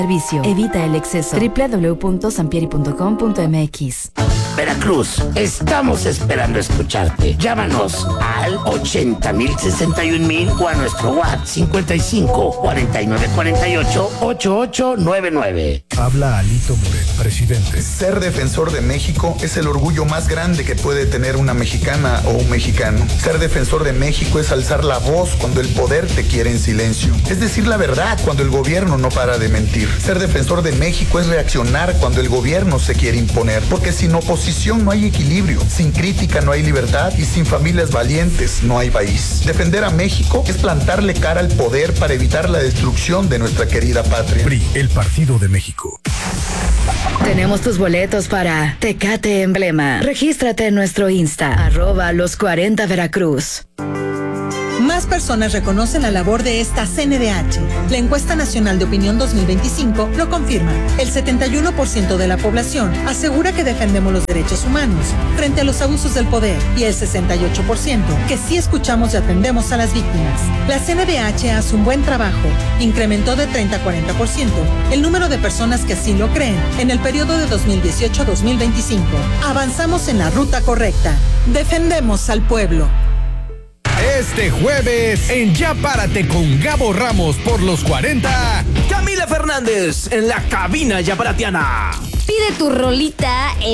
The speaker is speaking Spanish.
Servicio. Evita el exceso. www.sampieri.com.mx. Veracruz, estamos esperando escucharte. Llámanos al 80.061.000 o a nuestro WhatsApp 55 49 48 8899. Habla Alito Moreno, presidente. Ser defensor de México es el orgullo más grande que puede tener una mexicana o un mexicano. Ser defensor de México es alzar la voz cuando el poder te quiere en silencio. Es decir la verdad cuando el gobierno no para de mentir. Ser defensor de México es reaccionar cuando el gobierno se quiere imponer. Porque sin oposición no hay equilibrio, sin crítica no hay libertad y sin familias valientes no hay país. Defender a México es plantarle cara al poder para evitar la destrucción de nuestra querida patria. PRI, el Partido de México. Tenemos tus boletos para Tecate Emblema. Regístrate en nuestro Insta, @los40 Veracruz. Más personas reconocen la labor de esta CNDH. La encuesta nacional de opinión 2025 lo confirma. El 71% de la población asegura que defendemos los derechos humanos frente a los abusos del poder y el 68% que sí escuchamos y atendemos a las víctimas. La CNDH hace un buen trabajo. Incrementó de 30 a 40% el número de personas que así lo creen en el periodo de 2018 a 2025. Avanzamos en la ruta correcta. Defendemos al pueblo. Este jueves, en Ya Párate con Gabo Ramos por los 40, Camila Fernández en la cabina yaparatiana. Pide tu rolita